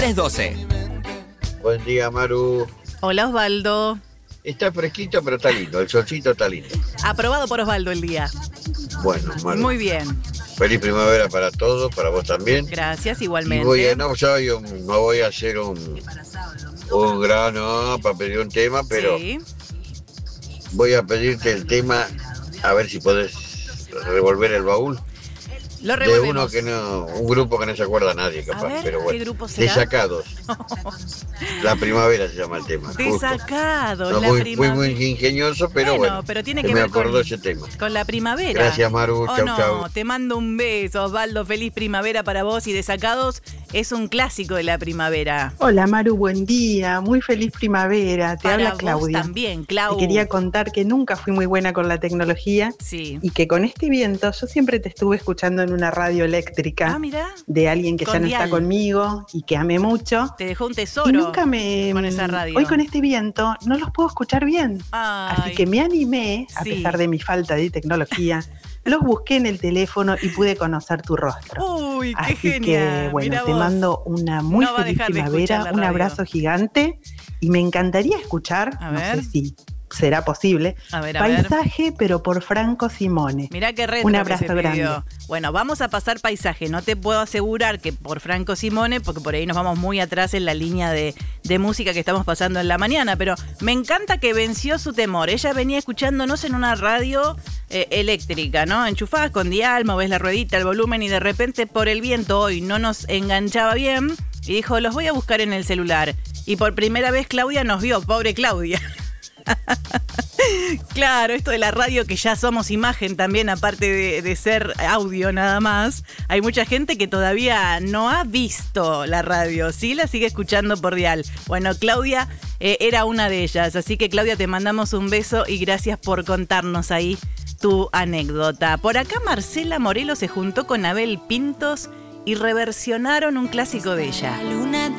312. Buen día, Maru. Hola, Osvaldo. Está fresquito, pero está lindo. El solcito está lindo. Aprobado por Osvaldo el día. Bueno, Maru. Muy bien. Feliz primavera para todos, para vos también. Gracias, Y igualmente. yo no voy a hacer un grano para pedir un tema, pero Sí. voy a pedirte el tema, a ver si podés revolver el baúl. Lo De revolvemos. uno que no, un grupo que no se acuerda nadie, capaz, A ver, pero bueno. ¿qué grupo será? Desacados. La primavera se llama el tema. justo. Desacados, No la muy primavera. ingenioso, pero bueno. Pero tiene se que me ver acordó con, ese tema. con la primavera. Gracias, Maru. Oh, Chau, no, chau. te mando un beso, Osvaldo. Feliz primavera para vos. Y Desacados es un clásico de la primavera. Hola Maru, buen día, muy feliz primavera, te Para habla vos Claudia. también, Clau. Te quería contar que nunca fui muy buena con la tecnología Sí. y que con este viento yo siempre te estuve escuchando en una radio eléctrica Ah, mira. de alguien que Con ya no dial. está conmigo y que amé mucho. Te dejó un tesoro. Y nunca me... con esa radio. Hoy con este viento no los puedo escuchar bien. Ay. Así que me animé, a Sí. pesar de mi falta de tecnología, los busqué en el teléfono y pude conocer tu rostro. Uy, qué Así genial. que, bueno, Mirá te vos. mando una muy No va a feliz dejar de escuchar primavera, la un radio. abrazo gigante y me encantaría escuchar, A no ver. sé si será posible, A ver, a ver. Paisaje, pero por Franco Simone. Mirá qué retro Un que abrazo se pidió. grande. Bueno, vamos a pasar Paisaje. No te puedo asegurar que por Franco Simone, porque por ahí nos vamos muy atrás en la línea de música que estamos pasando en la mañana, pero me encanta que venció su temor. Ella venía escuchándonos en una radio eléctrica, ¿no? Enchufada con dial, movés la ruedita, el volumen y de repente por el viento hoy no nos enganchaba bien y dijo, los voy a buscar en el celular. Y por primera vez Claudia nos vio, pobre Claudia. Claro, esto de la radio que ya somos imagen también, aparte de ser audio nada más. Hay mucha gente que todavía no ha visto la radio, sí la sigue escuchando por dial. Bueno, Claudia era una de ellas, así que Claudia te mandamos un beso y gracias por contarnos ahí tu anécdota. Por acá Marcela Morelo se juntó con Abel Pintos y reversionaron un clásico de ella. La luna